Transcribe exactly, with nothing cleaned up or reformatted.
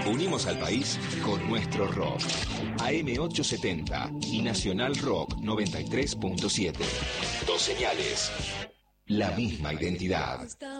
Unimos al país con nuestro rock. A M ochocientos setenta y Nacional Rock noventa y tres punto siete. Dos señales. La misma identidad.